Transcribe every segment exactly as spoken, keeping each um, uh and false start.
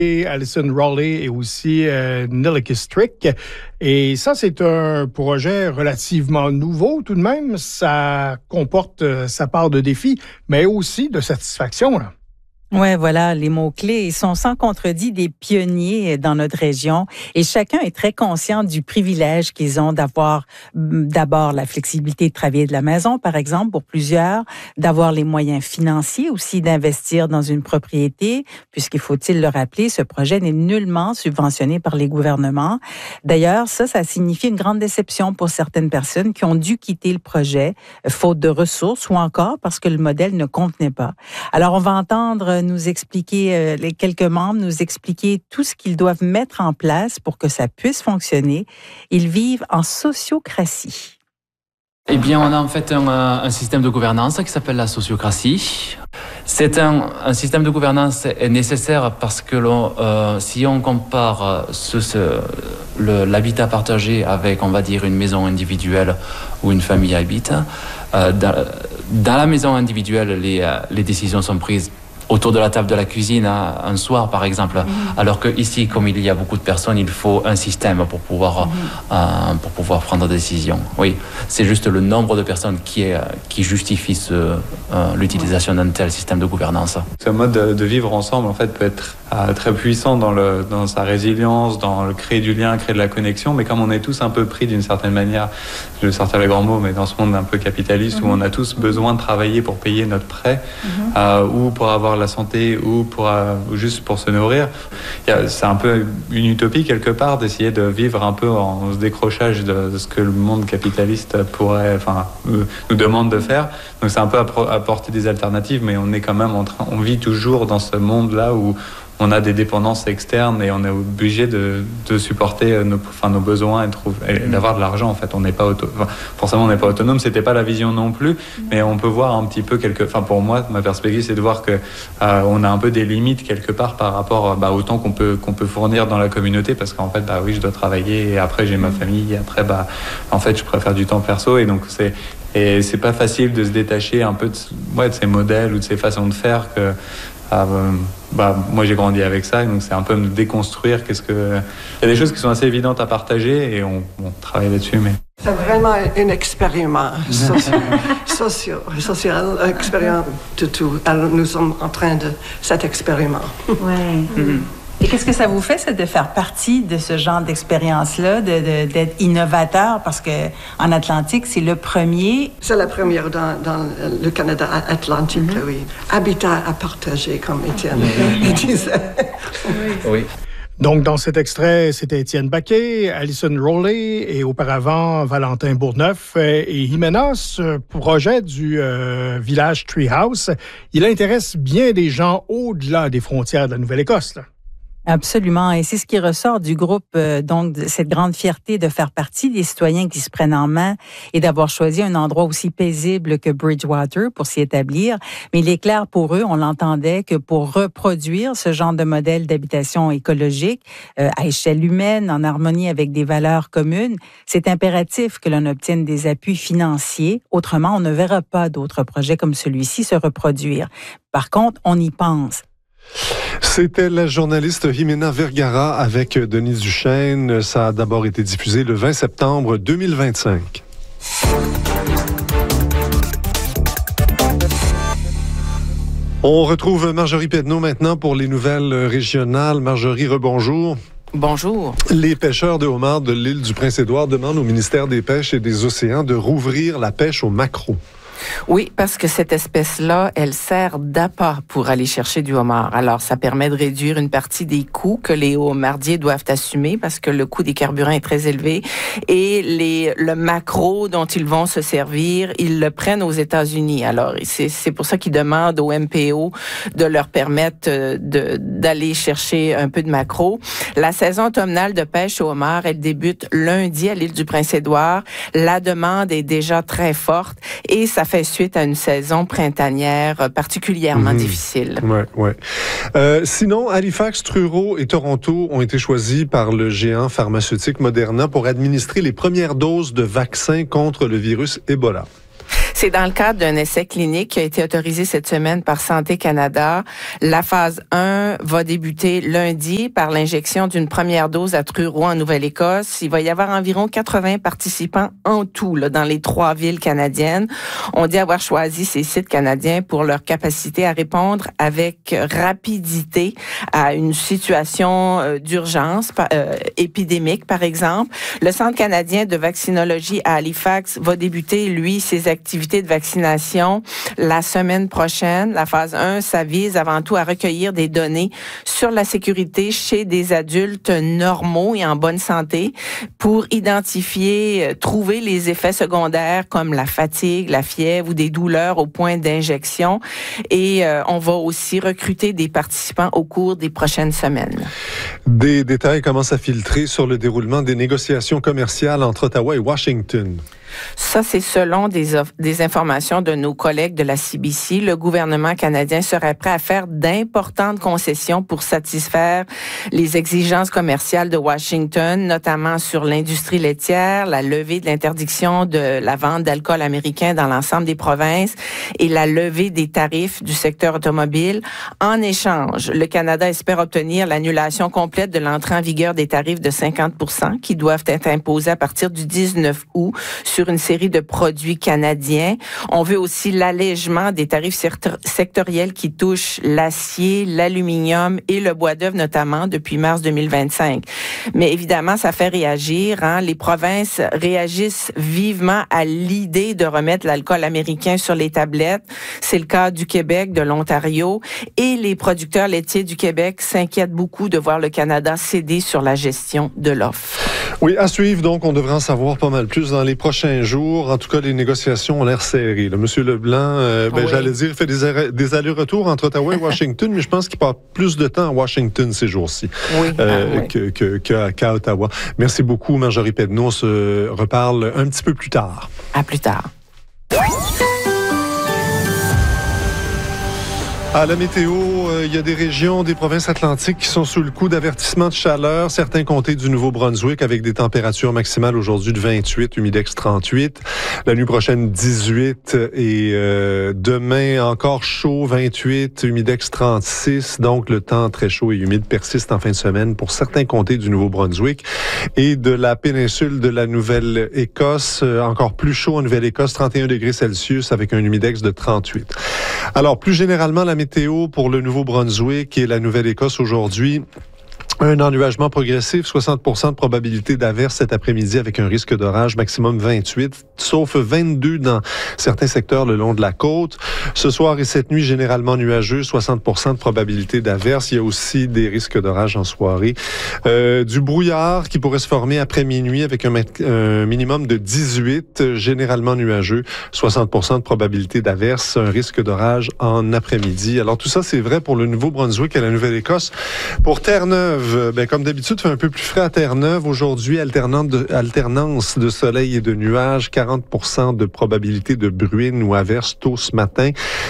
Et Alison Rowley et aussi euh, Nilika Strick. Et ça, c'est un projet relativement nouveau tout de même. Ça comporte euh, sa part de défis, mais aussi de satisfaction, là. Ouais, voilà, les mots-clés. Ils sont sans contredit des pionniers dans notre région et chacun est très conscient du privilège qu'ils ont d'avoir d'abord la flexibilité de travailler de la maison, par exemple, pour plusieurs, d'avoir les moyens financiers aussi d'investir dans une propriété, puisqu'il faut-il le rappeler, ce projet n'est nullement subventionné par les gouvernements. D'ailleurs, ça, ça signifie une grande déception pour certaines personnes qui ont dû quitter le projet, faute de ressources ou encore parce que le modèle ne convenait pas. Alors, on va entendre nous expliquer, euh, les quelques membres, nous expliquer tout ce qu'ils doivent mettre en place pour que ça puisse fonctionner. Ils vivent en sociocratie. Eh bien, on a en fait un, un système de gouvernance qui s'appelle la sociocratie. C'est un, un système de gouvernance nécessaire parce que l'on, euh, si on compare ce, ce, le, l'habitat partagé avec, on va dire, une maison individuelle où une famille habite, euh, dans, dans la maison individuelle, les, les décisions sont prises autour de la table de la cuisine un soir, par exemple. Mmh. Alors que ici, comme il y a beaucoup de personnes, il faut un système pour pouvoir, mmh. euh, pour pouvoir prendre des décisions. Oui, c'est juste le nombre de personnes qui, est, qui justifie ce, euh, l'utilisation d'un tel système de gouvernance. Ce mode de, de vivre ensemble, en fait, peut être euh, très puissant dans, le, dans sa résilience, dans le créer du lien, créer de la connexion. Mais comme on est tous un peu pris d'une certaine manière, je vais sortir les grands mots, mais dans ce monde un peu capitaliste mmh. où on a tous besoin de travailler pour payer notre prêt mmh. euh, ou pour avoir la santé ou pour euh, ou juste pour se nourrir, c'est un peu une utopie quelque part d'essayer de vivre un peu en décrochage de, de ce que le monde capitaliste pourrait, enfin, euh, nous demande de faire. Donc c'est un peu apporter des alternatives, mais on est quand même en train, on vit toujours dans ce monde-là où on a des dépendances externes et on est obligé de, de supporter nos, enfin, nos besoins et, trouver, et d'avoir de l'argent. En fait, on n'est pas auto, enfin, forcément, on n'est pas autonome. C'était pas la vision non plus, mais on peut voir un petit peu quelque. Enfin, pour moi, ma perspective, c'est de voir que euh, on a un peu des limites quelque part par rapport bah, au temps qu'on peut qu'on peut fournir dans la communauté, parce qu'en fait, bah oui, je dois travailler et après j'ai ma famille. Et après, bah, en fait, je préfère du temps perso et donc c'est. Et c'est pas facile de se détacher un peu de, ouais, de ces modèles ou de ces façons de faire que. Ah, bah, moi j'ai grandi avec ça, donc c'est un peu me déconstruire. Qu'est-ce que... Il y a des choses qui sont assez évidentes à partager et on, on travaille là-dessus. Mais... C'est vraiment un expériment social, socio, social, expériment de tout. Alors nous sommes en train de cet expériment. Ouais. Mm-hmm. Et qu'est-ce que ça vous fait, c'est de faire partie de ce genre d'expérience-là, de, de, d'être innovateur? Parce qu'en Atlantique, c'est le premier. C'est la première dans, dans le Canada atlantique, mm-hmm. oui. Habitat à partager, comme Étienne oui. disait. Oui. oui. Donc, dans cet extrait, c'était Étienne Baquet, Alison Rowley et auparavant Valentin Bourgneuf et Jimena. Ce projet du euh, village Treehouse, il intéresse bien des gens au-delà des frontières de la Nouvelle-Écosse, là. Absolument. Et c'est ce qui ressort du groupe, euh, donc, de cette grande fierté de faire partie des citoyens qui se prennent en main et d'avoir choisi un endroit aussi paisible que Bridgewater pour s'y établir. Mais il est clair pour eux, on l'entendait, que pour reproduire ce genre de modèle d'habitation écologique euh, à échelle humaine, en harmonie avec des valeurs communes, c'est impératif que l'on obtienne des appuis financiers. Autrement, on ne verra pas d'autres projets comme celui-ci se reproduire. Par contre, on y pense. C'était la journaliste Jimena Vergara avec Denise Duchesne. Ça a d'abord été diffusé le vingt septembre deux mille vingt-cinq. On retrouve Marjorie Pedneau maintenant pour les nouvelles régionales. Marjorie, rebonjour. Bonjour. Les pêcheurs de homards de l'île du Prince-Édouard demandent au ministère des Pêches et des Océans de rouvrir la pêche au maquereau. Oui, parce que cette espèce-là, elle sert d'appât pour aller chercher du homard. Alors, ça permet de réduire une partie des coûts que les homardiers doivent assumer parce que le coût des carburants est très élevé. Et les, le maquereau dont ils vont se servir, ils le prennent aux États-Unis. Alors, c'est, c'est pour ça qu'ils demandent au M P O de leur permettre de, d'aller chercher un peu de maquereau. La saison automnale de pêche au homard, elle débute lundi à l'île du Prince-Édouard. La demande est déjà très forte et ça fait suite à une saison printanière particulièrement mmh. difficile. Ouais, ouais. Euh, sinon, Halifax, Truro et Toronto ont été choisis par le géant pharmaceutique Moderna pour administrer les premières doses de vaccins contre le virus Ebola. C'est dans le cadre d'un essai clinique qui a été autorisé cette semaine par Santé Canada. La phase un va débuter lundi par l'injection d'une première dose à Truro en Nouvelle-Écosse. Il va y avoir environ quatre-vingts participants en tout là, dans les trois villes canadiennes. On dit avoir choisi ces sites canadiens pour leur capacité à répondre avec rapidité à une situation d'urgence euh, épidémique, par exemple. Le Centre canadien de vaccinologie à Halifax va débuter, lui, ses activités de vaccination la semaine prochaine. La phase un, ça vise avant tout à recueillir des données sur la sécurité chez des adultes normaux et en bonne santé pour identifier, trouver les effets secondaires comme la fatigue, la fièvre ou des douleurs au point d'injection. Et euh, on va aussi recruter des participants au cours des prochaines semaines. Des détails commencent à filtrer sur le déroulement des négociations commerciales entre Ottawa et Washington. Ça, c'est selon des, off- des informations de nos collègues de la C B C. Le gouvernement canadien serait prêt à faire d'importantes concessions pour satisfaire les exigences commerciales de Washington, notamment sur l'industrie laitière, la levée de l'interdiction de la vente d'alcool américain dans l'ensemble des provinces et la levée des tarifs du secteur automobile. En échange, le Canada espère obtenir l'annulation complète de l'entrée en vigueur des tarifs de cinquante pour cent qui doivent être imposés à partir du dix-neuf août sur une série de produits canadiens. On veut aussi l'allègement des tarifs sectoriels qui touchent l'acier, l'aluminium et le bois d'œuvre notamment depuis mars deux mille vingt-cinq. Mais évidemment, ça fait réagir. Hein? Les provinces réagissent vivement à l'idée de remettre l'alcool américain sur les tablettes. C'est le cas du Québec, de l'Ontario. Et les producteurs laitiers du Québec s'inquiètent beaucoup de voir le Canada céder sur la gestion de l'offre. Oui, à suivre, donc, on devrait en savoir pas mal plus dans les prochains jours. En tout cas, les négociations ont l'air serrées. Là, Monsieur Leblanc, euh, ben, oui. j'allais dire, il fait des, arrêts, des allers-retours entre Ottawa et Washington, mais je pense qu'il passe plus de temps à Washington ces jours-ci oui. euh, ah, oui. que, que, qu'à, qu'à Ottawa. Merci beaucoup, Marjorie Pedneau. On se reparle un petit peu plus tard. À plus tard. À la météo, euh, il y a des régions des provinces atlantiques qui sont sous le coup d'avertissement de chaleur. Certains comtés du Nouveau-Brunswick avec des températures maximales aujourd'hui de vingt-huit, humidex trente-huit. La nuit prochaine, dix-huit et euh, demain encore chaud, vingt-huit, humidex trente-six. Donc le temps très chaud et humide persiste en fin de semaine pour certains comtés du Nouveau-Brunswick et de la péninsule de la Nouvelle-Écosse. Euh, encore plus chaud en Nouvelle-Écosse, trente et un degrés Celsius avec un humidex de trente-huit. Alors plus généralement, la météo pour le Nouveau-Brunswick et la Nouvelle-Écosse aujourd'hui. Un ennuagement progressif, soixante pour cent de probabilité d'averse cet après-midi avec un risque d'orage maximum vingt-huit, sauf vingt-deux dans certains secteurs le long de la côte. Ce soir et cette nuit, généralement nuageux, soixante pour cent de probabilité d'averse. Il y a aussi des risques d'orage en soirée. Euh, du brouillard qui pourrait se former après minuit avec un, un minimum de dix-huit, généralement nuageux, soixante pour cent de probabilité d'averse, un risque d'orage en après-midi. Alors tout ça, c'est vrai pour le Nouveau-Brunswick et la Nouvelle-Écosse. Pour Terre-Neuve, ben, comme d'habitude, il fait un peu plus frais à Terre-Neuve. Aujourd'hui, de, alternance de soleil et de nuages, quarante pour cent de probabilité de bruine ou averse tôt ce matin.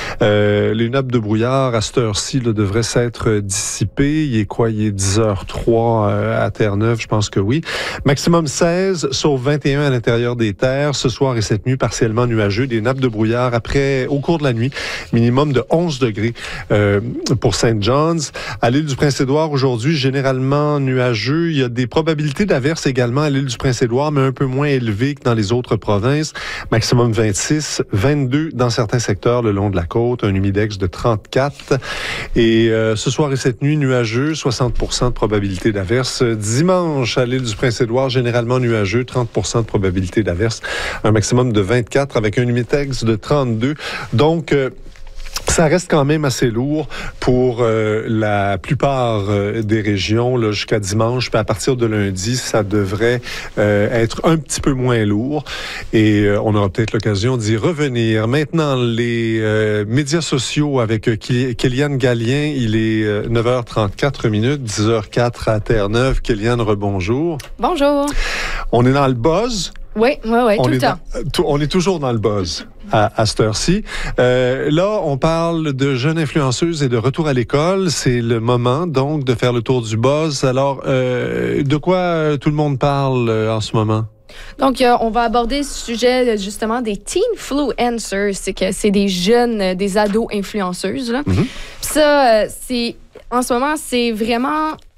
Euh, les nappes de brouillard à cette heure-ci là, devraient s'être dissipées. Il est quoi? Il est dix heures trois euh, à Terre-Neuve, je pense que oui. Maximum seize, sauf vingt et un à l'intérieur des terres. Ce soir et cette nuit, partiellement nuageux. Des nappes de brouillard après, au cours de la nuit, minimum de onze degrés euh, pour Saint John's. À l'île du Prince-Édouard, aujourd'hui, généralement nuageux. Il y a des probabilités d'averse également à l'île du Prince-Édouard, mais un peu moins élevées que dans les autres provinces. Maximum vingt-six, vingt-deux dans certains secteurs le long de la côte, un humidex de trente-quatre. Et euh, ce soir et cette nuit, nuageux, soixante pour cent de probabilité d'averse. Dimanche, à l'île du Prince-Édouard, généralement nuageux, trente pour cent de probabilité d'averse, un maximum de vingt-quatre avec un humidex de trente-deux. Donc, euh, ça reste quand même assez lourd pour euh, la plupart euh, des régions là, jusqu'à dimanche. Puis à partir de lundi, ça devrait euh, être un petit peu moins lourd. Et euh, on aura peut-être l'occasion d'y revenir. Maintenant, les euh, médias sociaux avec euh, Kéliane Gallien. Il est euh, neuf heures trente-quatre minutes, dix heures quatre à Terre-Neuve. Kéliane, rebonjour. Bonjour. On est dans le buzz. Oui, oui, oui, tout le temps. Dans, on est toujours dans le buzz à, à cette heure-ci. Euh, là, on parle de jeunes influenceuses et de retour à l'école. C'est le moment, donc, de faire le tour du buzz. Alors, euh, de quoi tout le monde parle euh, en ce moment? Donc, euh, on va aborder ce sujet, justement, des teenfluencers. C'est que c'est des jeunes, euh, des ados influenceuses, là. Mm-hmm. Puis ça, euh, c'est... En ce moment, c'est vraiment